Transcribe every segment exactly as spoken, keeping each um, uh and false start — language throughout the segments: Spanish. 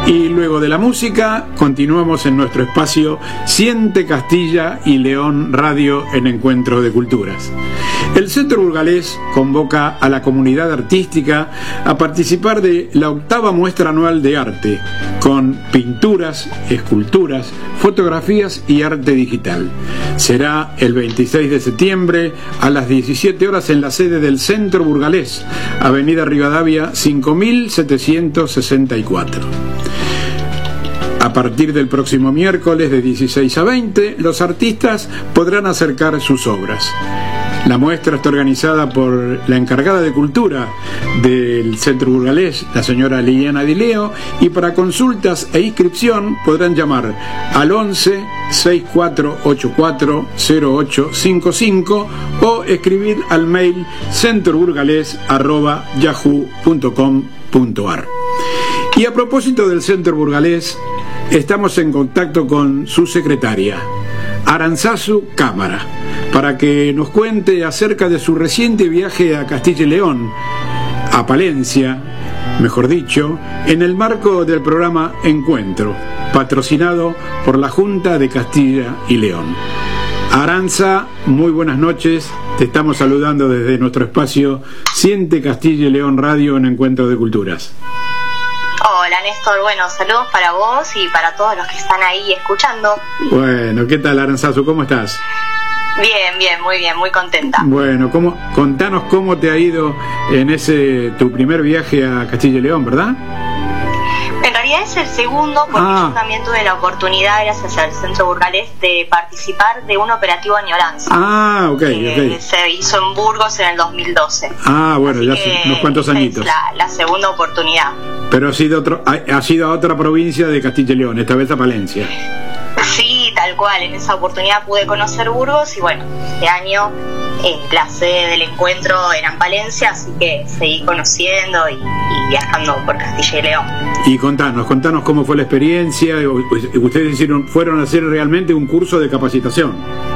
Y luego de la música, continuamos en nuestro espacio Siente Castilla y León Radio en Encuentro de Culturas. El Centro Burgalés convoca a la comunidad artística a participar de la octava muestra anual de arte, con pinturas, esculturas, fotografías y arte digital. Será el veintiséis de septiembre a las diecisiete horas en la sede del Centro Burgalés, Avenida Rivadavia cinco mil setecientos sesenta y cuatro. A partir del próximo miércoles de dieciséis a veinte, los artistas podrán acercar sus obras. La muestra está organizada por la encargada de Cultura del Centro Burgalés, la señora Liliana Di Leo, y para consultas e inscripción podrán llamar al once sesenta y cuatro ochenta y cuatro cero ocho cincuenta y cinco o escribir al mail centroburgalés arroba yahoo punto com punto ar. Y a propósito del Centro Burgalés, estamos en contacto con su secretaria, Aranzazu Cámara, para que nos cuente acerca de su reciente viaje a Castilla y León, a Palencia, mejor dicho, en el marco del programa Encuentro, patrocinado por la Junta de Castilla y León. Aranza, muy buenas noches, te estamos saludando desde nuestro espacio Siente Castilla y León Radio en Encuentro de Culturas. Hola Néstor, bueno, saludos para vos y para todos los que están ahí escuchando. Bueno, ¿qué tal Aranzazu? ¿Cómo estás? Bien, bien, muy bien, muy contenta. Bueno, ¿cómo, contanos cómo te ha ido en ese tu primer viaje a Castilla y León, ¿verdad? En realidad es el segundo, porque ah. yo también tuve la oportunidad, gracias al Centro Burgalés, de participar de un operativo Añoranza. Ah, ok, que ok. Se hizo en Burgos en el dos mil doce. Ah, bueno, así ya hace unos cuantos añitos. Es la, la segunda oportunidad. Pero ha sido, otro, ha, ha sido a otra provincia de Castilla y León, esta vez a Palencia. Sí, tal cual, en esa oportunidad pude conocer Burgos y bueno, este año eh, la sede del encuentro era en Palencia, así que seguí conociendo y, y viajando por Castilla y León. Y contanos, contanos cómo fue la experiencia. Ustedes hicieron, fueron a hacer realmente un curso de capacitación.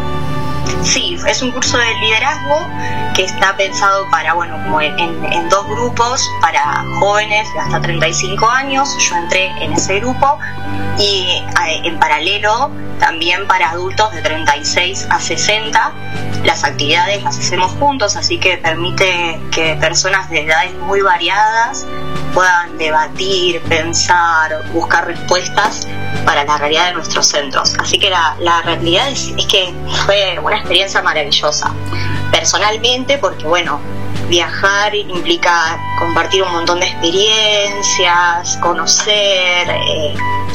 Sí, es un curso de liderazgo que está pensado para, bueno, como en, en dos grupos, para jóvenes de hasta treinta y cinco años, yo entré en ese grupo, y en paralelo también para adultos de treinta y seis a sesenta. Las actividades las hacemos juntos, así que permite que personas de edades muy variadas puedan debatir, pensar, buscar respuestas para la realidad de nuestros centros. Así que la, la realidad es, es que fue una experiencia maravillosa. Personalmente, porque bueno, viajar implica compartir un montón de experiencias, conocer, eh,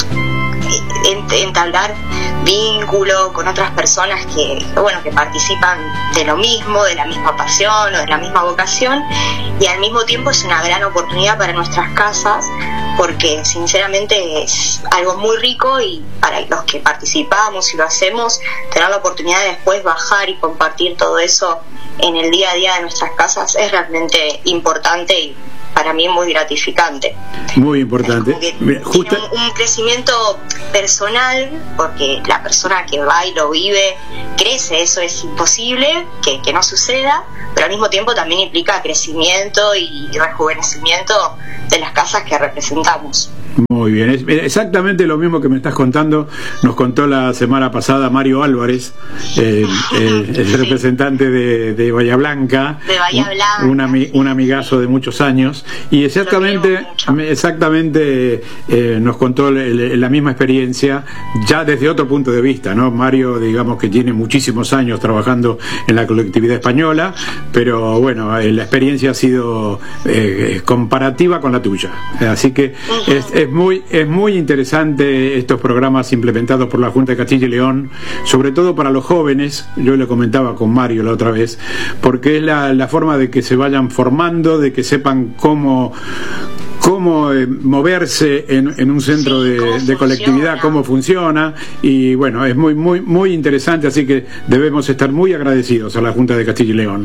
entablar vínculo con otras personas que, bueno, que participan de lo mismo, de la misma pasión o de la misma vocación, y al mismo tiempo es una gran oportunidad para nuestras casas, porque sinceramente es algo muy rico, y para los que participamos y lo hacemos, tener la oportunidad de después bajar y compartir todo eso en el día a día de nuestras casas es realmente importante y para mí muy gratificante. Muy importante. Mira, justa... Tiene un, un crecimiento personal, porque la persona que va y lo vive crece, eso es imposible que, que no suceda, pero al mismo tiempo también implica crecimiento y rejuvenecimiento de las casas que representamos. Muy bien, es exactamente lo mismo que me estás contando, nos contó la semana pasada Mario Álvarez, eh, el, el sí. representante de, de Bahía Blanca, de Bahía Blanca, un, ami, un amigazo de muchos años, y exactamente, exactamente eh, nos contó le, la misma experiencia, ya desde otro punto de vista, ¿no? Mario, digamos que tiene muchísimos años trabajando en la colectividad española, pero bueno, eh, la experiencia ha sido eh, comparativa con la tuya, así que uh-huh. es, es muy es muy interesante estos programas implementados por la Junta de Castilla y León, sobre todo para los jóvenes. Yo le comentaba con Mario la otra vez, porque es la, la forma de que se vayan formando, de que sepan cómo cómo eh, moverse en, en un centro sí, de, de colectividad, cómo funciona, y bueno, es muy muy muy interesante, así que debemos estar muy agradecidos a la Junta de Castilla y León.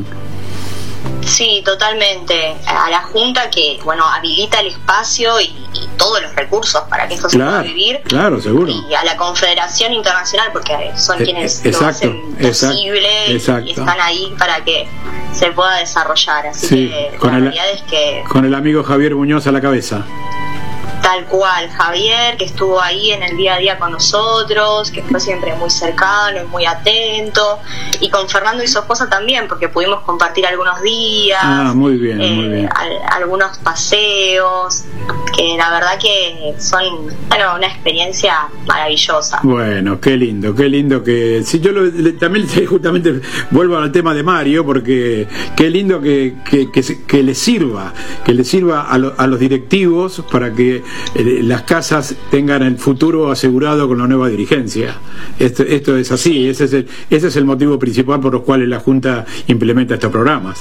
Sí, totalmente. A la Junta que, bueno, habilita el espacio y, y todos los recursos para que esto claro, se pueda vivir. Claro, seguro. Y a la Confederación Internacional, porque son eh, quienes exacto, lo hacen posible exacto. y están ahí para que se pueda desarrollar. Así sí, que con la el, realidad es que... Con el amigo Javier Muñoz a la cabeza. Tal cual, Javier, que estuvo ahí en el día a día con nosotros, que fue siempre muy cercano y muy atento, y con Fernando y su esposa también, porque pudimos compartir algunos días, ah, muy bien, eh, muy bien. Al, algunos paseos, que la verdad que son, bueno, una experiencia maravillosa. Bueno, qué lindo, qué lindo que... Si yo lo, le, también justamente vuelvo al tema de Mario, porque qué lindo que, que, que, que le sirva, que le sirva a, lo, a los directivos para que eh, las casas tengan el futuro asegurado con la nueva dirigencia. Esto, esto es así, ese es, el, ese es el motivo principal por los cuales la Junta implementa estos programas.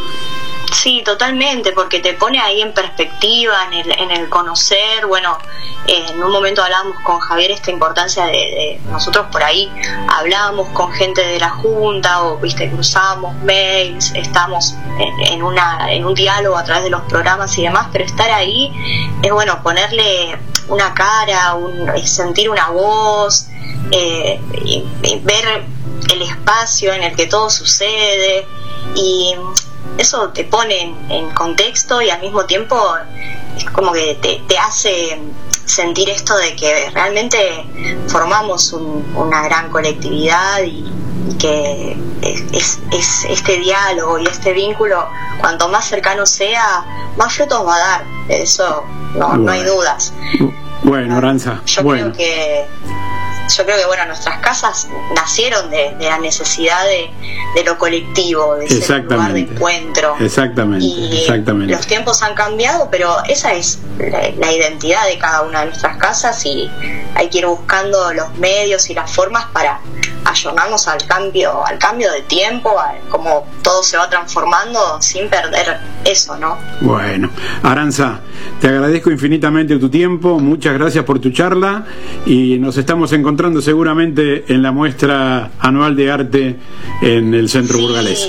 Sí, totalmente, porque te pone ahí en perspectiva, en el, en el conocer. Bueno, eh, en un momento hablábamos con Javier esta importancia de, de nosotros por ahí hablábamos con gente de la Junta, o viste, cruzamos mails, estamos en, en, una, en un diálogo a través de los programas y demás, pero estar ahí es, bueno, ponerle una cara, un, sentir una voz, eh, y, y ver el espacio en el que todo sucede, y eso te pone en, en contexto, y al mismo tiempo es como que te, te hace sentir esto de que realmente formamos un, una gran colectividad, y, y que es, es, es este diálogo y este vínculo, cuanto más cercano sea, más frutos va a dar. Eso no, bueno. no hay dudas. Bueno, Aranza, yo bueno. creo que yo creo que bueno, nuestras casas nacieron de, de la necesidad de, de lo colectivo, de ser un lugar de encuentro. Exactamente, y exactamente. Los tiempos han cambiado, pero esa es la, la identidad de cada una de nuestras casas, y hay que ir buscando los medios y las formas para ayornarnos al cambio, al cambio de tiempo, a cómo todo se va transformando, sin perder eso, ¿no? Bueno, Aranza, te agradezco infinitamente tu tiempo, muchas gracias por tu charla, y nos estamos encontrando seguramente en la muestra anual de arte en el Centro sí. Burgalés.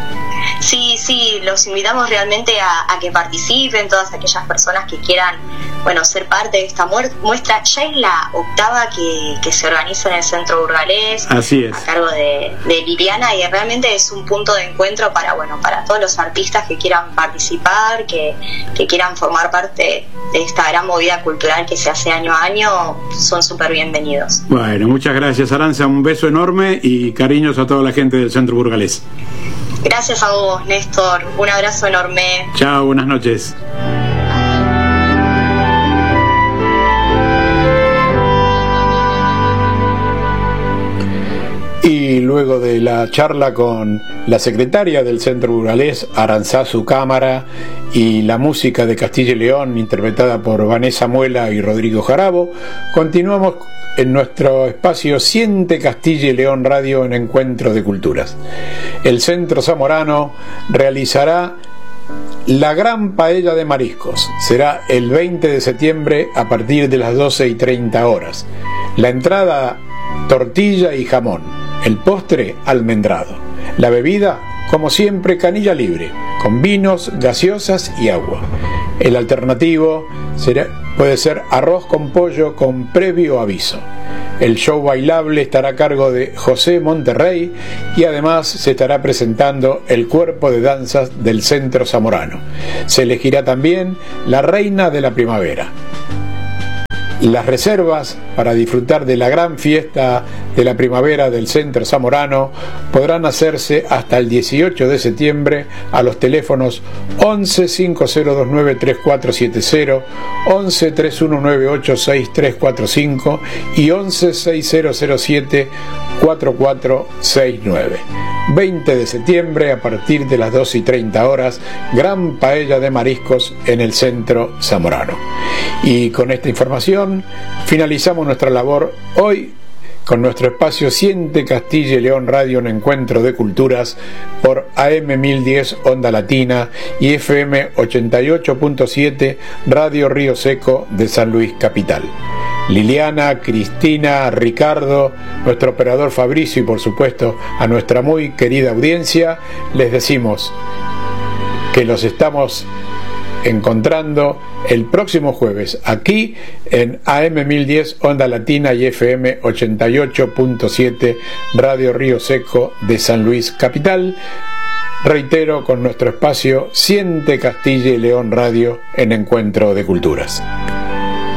Sí, sí, los invitamos realmente a, a que participen, todas aquellas personas que quieran, bueno, ser parte de esta muestra. Ya es la octava que, que se organiza en el Centro Burgalés. Así es. A cargo de, de Liliana, y realmente es un punto de encuentro para, bueno, para todos los artistas que quieran participar, que, que quieran formar parte de esta gran movida cultural que se hace año a año. Son súper bienvenidos. Bueno, muchas gracias, Aranza, un beso enorme y cariños a toda la gente del Centro Burgalés. Gracias a vos, Néstor. Un abrazo enorme. Chao, buenas noches. Y luego de la charla con la secretaria del Centro Burgalés, Aranzá Su Cámara, y la música de Castilla y León interpretada por Vanessa Muela y Rodrigo Jarabo, continuamos en nuestro espacio Siente Castilla y León Radio en Encuentro de Culturas. El Centro Zamorano realizará la gran paella de mariscos. Será el veinte de septiembre a partir de las doce y treinta horas. La entrada, tortilla y jamón. El postre, almendrado. La bebida, como siempre, canilla libre, con vinos, gaseosas y agua. El alternativo será, puede ser arroz con pollo con previo aviso. El show bailable estará a cargo de José Monterrey, y además se estará presentando el cuerpo de danzas del Centro Zamorano. Se elegirá también la reina de la primavera. Las reservas para disfrutar de la gran fiesta de la primavera del Centro Zamorano podrán hacerse hasta el dieciocho de septiembre a los teléfonos once cinco cero dos nueve tres cuatro siete cero, once tres uno nueve ocho seis tres cuatro cinco y once seis cero cero siete cuatro cuatro seis nueve. veinte de septiembre a partir de las doce y treinta horas, gran paella de mariscos en el Centro Zamorano. Y con esta información finalizamos nuestra labor hoy con nuestro espacio Siente Castilla y León Radio en Encuentro de Culturas por A M mil diez Onda Latina y F M ochenta y ocho punto siete Radio Río Seco de San Luis Capital. Liliana, Cristina, Ricardo, nuestro operador Fabricio y por supuesto a nuestra muy querida audiencia, les decimos que los estamos encontrando el próximo jueves aquí en A M mil diez Onda Latina y F M ochenta y ocho punto siete Radio Río Seco de San Luis Capital. Reitero, con nuestro espacio Siente Castilla y León Radio en Encuentro de Culturas.